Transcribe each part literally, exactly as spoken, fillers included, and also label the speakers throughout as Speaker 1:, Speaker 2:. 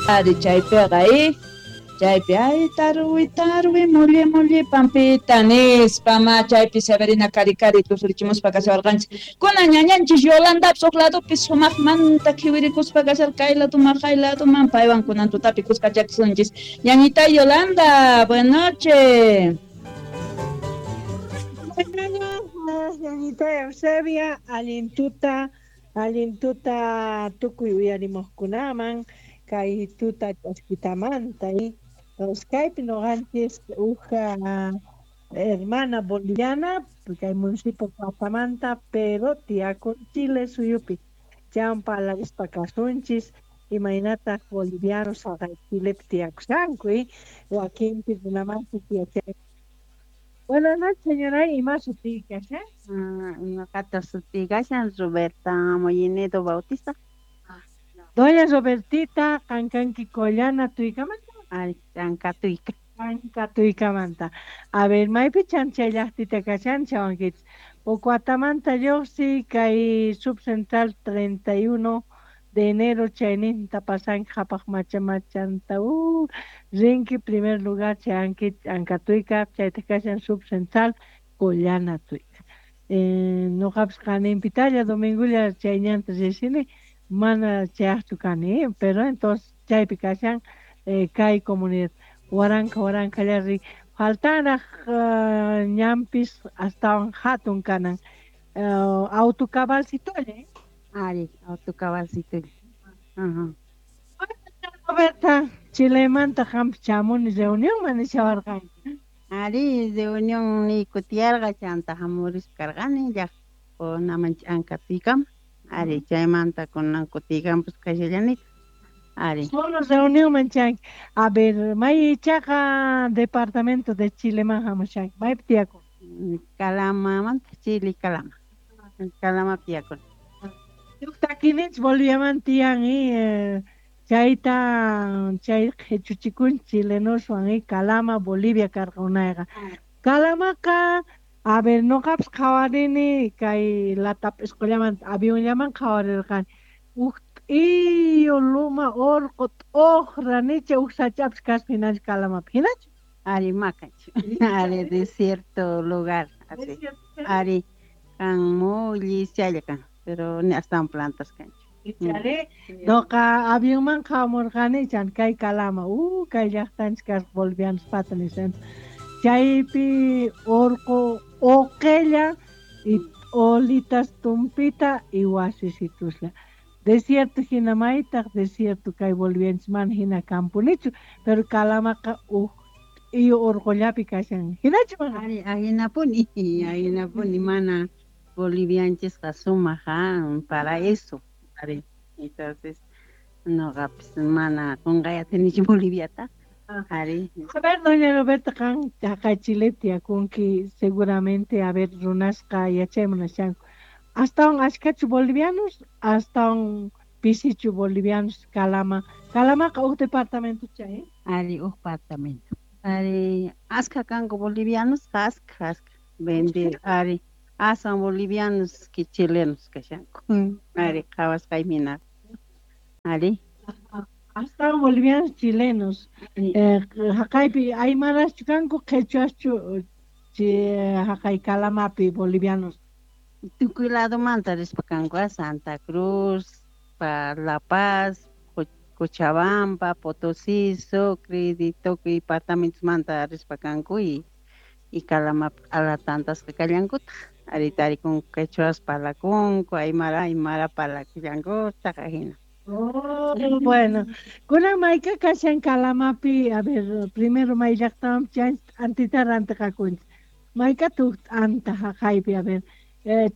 Speaker 1: Ari chaypiqa y chaypi ay tarwi tarwi mulli mulli pampita nispa ma chaypi Severina kari kari tusurichimuspa kashawarqanchik kuna ñañanchik Yolandapas huk ladopis sumaqmanta khiwirikuspa kashar kay ladoman kay ladoman paywan kunan tutapi kuskachaksunchis ñañita Yolanda buenas noches.
Speaker 2: Mañana, ñañita Eusebia, alintuta, alintuta tukuy uyarimuqkunaman, kay tuta ch'askitamanta, y Skype noqanchis uja hermana boliviana, kay municipio Patamanta, pero tiyakun Chile suyupi, chaywan parlarispa kasunchis, imaynataq bolivianos haqay Chilepi tiyakushanku, y wakinpis runamanchis tiyachay. Buenas noches, señora. ¿Y más sutica, eh?
Speaker 3: Ah, Naqata sutikashan Roberta Mollinedo Bautista.
Speaker 2: Doña Robertita, cancanqui collana tuicamanta.
Speaker 3: Ay, Chancatuica.
Speaker 2: Canca tuicamanta. A ver, maypi chanchayllaqtita kashan chawankichis. Ucuatamanta yoxi kay subcentral treinta y uno de enero chayninta pasan japaq macha machanta uh, rinki primer lugar chanki ankatuika chayta kashan subcentral collana tuika. Eh, noqapas qaninpitalla domingulla chayñanta rishini mana chayaqchu kani, pero entonces chaypi kashan eh, kay comunidad waranka warankalla ri faltaraq uh, ñampis astawan hatun kanan uh, autocabalcitolla.
Speaker 3: Ari, autocabalcito. Ajá.
Speaker 2: Roberta, Chilemanta hampi chamuni reunión manishawarqani.
Speaker 3: Ari, reunión ni kutiarga chanta hamuris kargani ya o namanch ankatuikam. Ari, chaymanta kunan kutikam pues kashallanit. Ari.
Speaker 2: Solo reunión manchan. A ver, may chaqa departamento de Chileman hamushan. May ptiako.
Speaker 3: Calama, manta Chile Calama. Calama piakon.
Speaker 2: Yuktakinich Boliviaman tiyan y eh, chayta chay qhichuchikun chilenoswan y Calama Bolivia karqunayqa. Calamaqa a ver noqapas qhawarini kay latap escuelaman avionllaman qhawarirqani. Uq iyo luma orqo t'uqranicha uq sachapas kaspa hinachu Calamapi hinachu.
Speaker 3: Ari makanchu. Ari de cierto lugar. Ari, Ari kan muy chaya kan. Pero ni hasta plantas cancho.
Speaker 2: Ichare, noqa avionman qhamurqani chan kay Calama, uh, kay llaqtanchik bolivianos patanishan. Chaypi orqo oqella y olitas tumpita y wasisitusla. Desierto hina maytaq, desierto kay bolivianos man hina campunichu, pero Calamaqa uh, y orqollapi kashan. Hinachu man.
Speaker 3: Ari, ahinapuni, ahinapuni mana. Bolivianches kasumajan para eso. Ari. Entonces, no gapis mana con gayatenichi boliviata. Ari.
Speaker 2: A ver, doña Roberta kan acá Chiletia con que seguramente a ver runasca y achemnashan. Hasta un ashkachu bolivianos, hasta un pisichu bolivianos Calama. Calama ka un departamento chay.
Speaker 3: Ari, un departamento. Ari, aska kango bolivianos, aska, aska. Vende, Ari. Asan bolivianos que chilenos que sean. Ari, kawas kaimina. Ari.
Speaker 2: Hasta bolivianos chilenos. Eh, Hakaipi, aymaras chukanku quechuachu Hakai Calamapi bolivianos.
Speaker 3: Tukuilado manta respacanco a Santa Cruz, para La Paz, Cochabamba, Potosí, Sucre, Ditoque, departamentos manta respacanco y y Calama a la tantas que callancuta. Aritari con quechuas para la conco, aymara, aymara para la callancuta, cajina.
Speaker 2: Oh, bueno, kuna maika kashan Calamapi, a ver, primero mailaktam chan antitarante kakun. Maika tu anta hakaipi, a ver. Eh,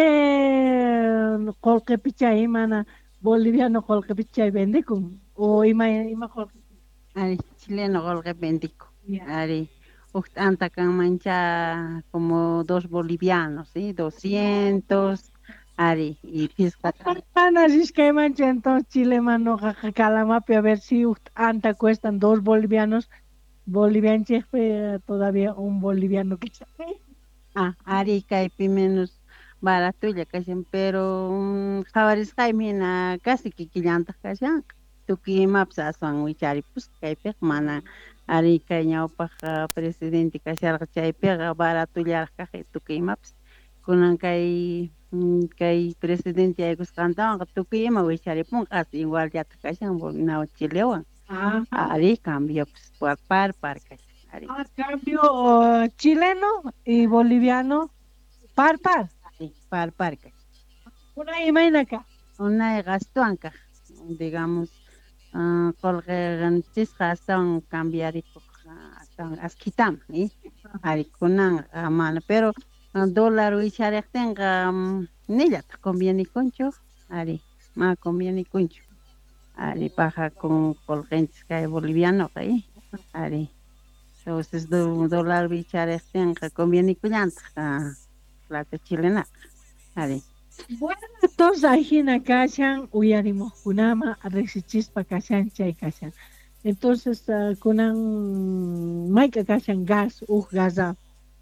Speaker 2: Chile kolkepicha imana boliviano kolkepicha bendikum o ima ima kolke.
Speaker 3: Ari, chileno golge bendico.
Speaker 2: Yeah.
Speaker 3: Ari. Anta can mancha como dos bolivianos, ¿sí? Doscientos, Ari, y Pisca.
Speaker 2: Ana, si es que mancha entonces Chile mano Calamapi, a ver si anta cuestan dos bolivianos, bolivianos todavía un boliviano que
Speaker 3: Ah, Ari, caipi menos barato ya casi, pero jabaris caimina casi que quillanta casi. tukuy imapas aswan wicharipusqa kaypiqa mana ari kay ñawpaq presidente kasharqa chaypiqa baratullaraq kaq tukuy imapas kunan kay kay presidente yaykusqantawanqa tukuy ima wicharipunqa ashta iguallata kashan Bolivia Chilewan.
Speaker 2: Ah,
Speaker 3: Ari cambios por par par kashan. Ari.
Speaker 2: a cambio uh, chileno y boliviano par par.
Speaker 3: Ari par par kashan.
Speaker 2: Una imaina acá.
Speaker 3: Una gastuanqa digamos uh, qolqinchis astawan cambiarikuq astawan askhitama, ¿eh? Ari kunan mana pero uh, dólar wichariqtinqa um, nillata convienikunchu, ari ma convienikunchu. Ari paja con qolqinchis kay boliviano kay, ari. Entonces do, dólar wichariqtinqa convienikunllantaq plata chilena, ari.
Speaker 2: Bueno, entonces ajina kashan uyarimuqkunama riqsichispa kashan chay kashan. Entonces uh, kunan mayqa kashan gas uj gaza.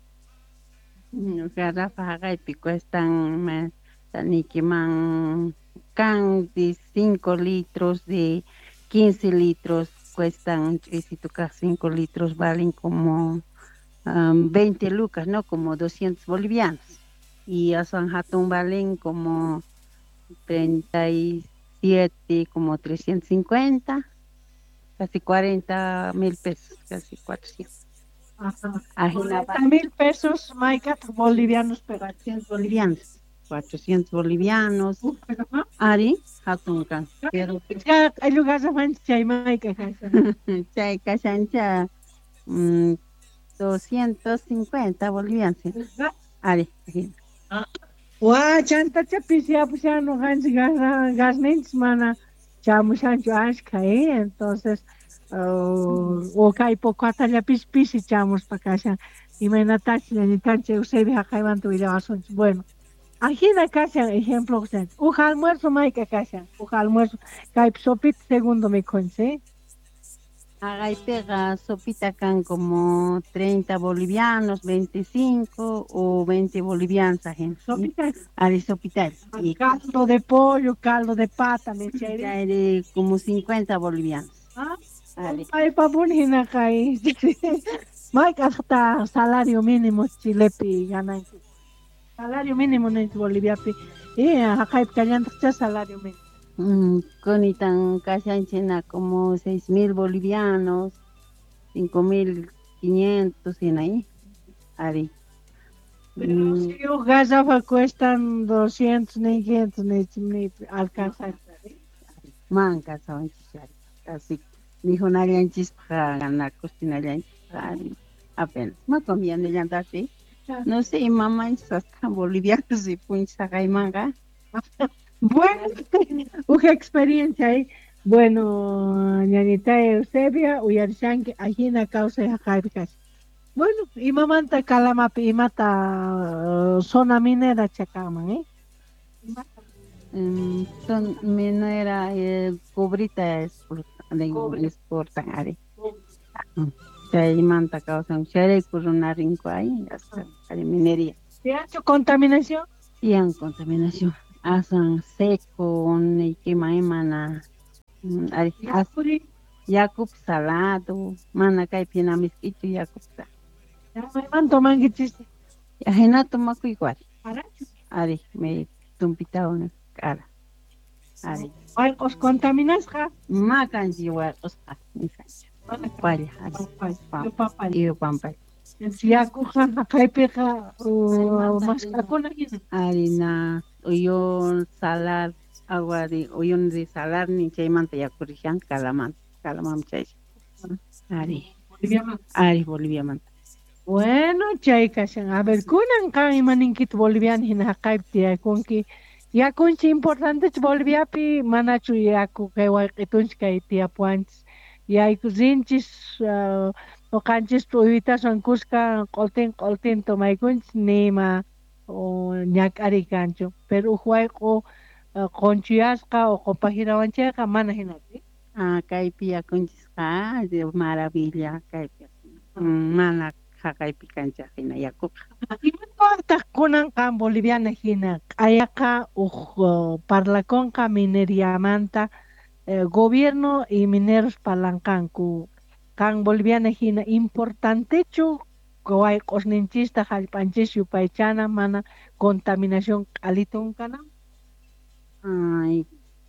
Speaker 3: Garrafa haqaypi cuestan tanikiman can de cinco litros, de quince litros, cuestan, si tu cinco litros valen como um, veinte lucas, ¿no? Como doscientos bolivianos. Y a San Jatón valen como treinta y siete, como trescientos cincuenta, casi cuarenta mil pesos, casi cuatrocientos.
Speaker 2: cuarenta mil pesos, Maica, bolivianos, pero
Speaker 3: cuatrocientos bolivianos, cuatrocientos bolivianos, Ari, Hatunkan. Pero
Speaker 2: ya hay lugares de chay Maica,
Speaker 3: chay Cachancha, doscientos cincuenta bolivianos, Ari.
Speaker 2: Wa chanta chapisia pues ya no gansi gas gas nins mana chamushancho ashka, eh, entonces uh, o kai poco atalla pis pis y chamos pa casa y me natachi ni tanche usebi hakaivanto y asun. Bueno, aquí na casa ejemplo usted uja almuerzo maika casa uja almuerzo kai sopit segundo me conse
Speaker 3: Haga y pega sopita can como treinta bolivianos, veinticinco o veinte bolivianos, gente.
Speaker 2: sopita
Speaker 3: Ari sopita.
Speaker 2: y caldo de pollo, caldo de pata, me chere.
Speaker 3: De como cincuenta bolivianos.
Speaker 2: Ah,
Speaker 3: Ari.
Speaker 2: ay papun hina kai. Maika hasta salario mínimo chilepi ganan. Salario mínimo en Bolivia pi. Eh, acá hay salario mínimo.
Speaker 3: Mm, Conitan Cachanchena como seis mil bolivianos, cinco mil quinientos en ahí. Ari.
Speaker 2: Pero
Speaker 3: Mm,
Speaker 2: si los gazafa cuestan doscientos, ni quinientos, ni, ni alcanzan.
Speaker 3: Manca son chichari. Así. Dijo Narianchis para ganar costinarianchis. Apenas. Me conviene ya andar así. No sé, mamá, hasta bolivianos y puncha manga.
Speaker 2: Bueno, una experiencia ahí. Bueno, ñañita Eusebia, Uyarshanki, Ajina causa de Jaibkas. Bueno, y mamanta calamapi, y mata zona minera chacaman, ¿eh?
Speaker 3: Um, son minera eh, cobrita exportan ari. Chay manta causan chay corona rinco ahí, hasta ari minería.
Speaker 2: ¿Se ha hecho contaminación?
Speaker 3: Y en contaminación. Asan seco, ni quema emana. Ari, as Yakub salado, mana kay pinamiskicho Yakub sa.
Speaker 2: Ya me manto mangichiste.
Speaker 3: Ajena tomaco igual.
Speaker 2: Aracho.
Speaker 3: Ari, me tumpita una cara. Ari.
Speaker 2: Ay, os contaminas, ja.
Speaker 3: Makan jiwa ospa, mi sancha. Paya, ari.
Speaker 2: Yo papá.
Speaker 3: Iyo pampay.
Speaker 2: Si ya coja, acá hay peja, más cacona.
Speaker 3: Ari na uyon salar, agua de uyon de salar ni chay manta ya kurishan kalaman, kalamam chay. Ari. Ari Bolivia manta.
Speaker 2: Bueno, chay kashan. A ver, kunan kan imaninkit Bolivian hina kaipti ya kunki. Ya kunchi importante Bolivia pi manachu ya ku kewa itunch kay tia puanch. Ya ikuzinchis o kanchis tuivita son kuska koltin koltin to may kunch nima o nyak ari kancho. Pero huay ko konchiyasqa o kopahirawanchayqa mana hinati.
Speaker 3: Ah, kaypi ya kunchiska de maravilla kaypi. Mana kaypi kancha hina yakuk.
Speaker 2: Imankuaqtaq kunan kan boliviana hina q'ayaqa uj parlakonqa mineriamanta eh, gobierno y mineros palancanku kan boliviana hina importante chu kawai kosninchista halpanchis yupaychana mana contaminación alitun kana
Speaker 3: Ay,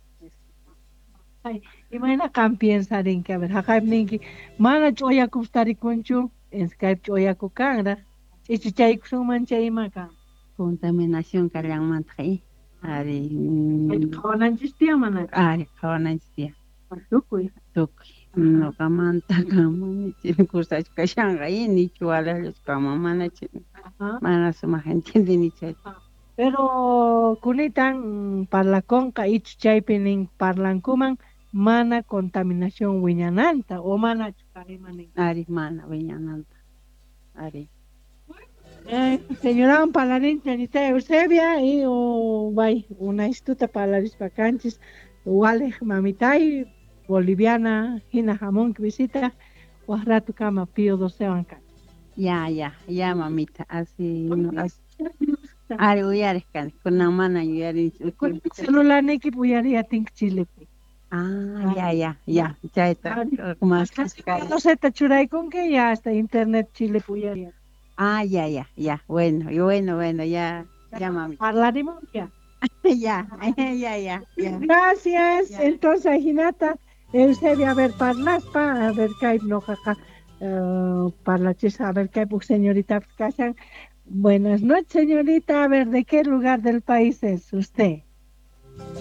Speaker 2: ay imana kan piensarin que a ver hakay ninki mana choya kustarikunchu en Skype choya ku kanra ichi chay kusuman chay maka
Speaker 3: contaminación kallanmanta hay. Ari,
Speaker 2: kawananchis tiya mana
Speaker 3: ari, kawananchis
Speaker 2: tukuy
Speaker 3: tukuy. No kamanta kamani chini kusach kashanga y ni chuala los kama mana chini. Mana suma gente ni chay.
Speaker 2: Pero kunitan parlakonqa ichu chaypi nin parlankuman mana contaminación wiñananta o mana chukarimanin.
Speaker 3: Ari mana wiñananta. Ari.
Speaker 2: Eh, señora Palarín, señorita Eusebia y o vai una istuta palarispa canchis wale mamitay boliviana hina jamón que visita o rato kama pío docean kan.
Speaker 3: Ya, ya, ya mamita, así no así. Ari uyares kan, kuna mana uyares.
Speaker 2: Celular neki puyaria tink Chile.
Speaker 3: Ah, ya, ya, ya, ya está. Más
Speaker 2: no sé, tachuray con que ya hasta internet Chile puyaria.
Speaker 3: Ah, ya, ya, ya, bueno, y bueno, bueno, ya, ya, mami.
Speaker 2: Hablaremos ya.
Speaker 3: ya, ya, ya, ya.
Speaker 2: Gracias. Ya. Entonces, Hinata, Eusebia, a ver, parlas pa, a ver, que no jaja, uh, parlachis, a ver, que señorita Casan. Buenas noches, señorita, a ver, ¿de qué lugar del país es usted?